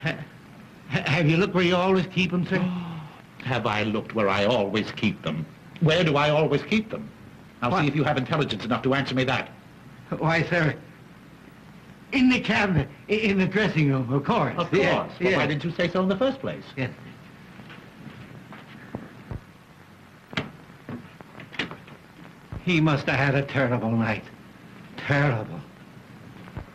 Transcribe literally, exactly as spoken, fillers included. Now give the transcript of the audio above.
Ha, ha- have you looked where you always keep them, sir? Have I looked where I always keep them? Where do I always keep them? Now What? see if you have intelligence enough to answer me that. Why, sir, in the cabinet, i- in the dressing room, of course. Of course. Yeah, Well, yeah. why didn't you say so in the first place? Yes. He must have had a terrible night. Terrible.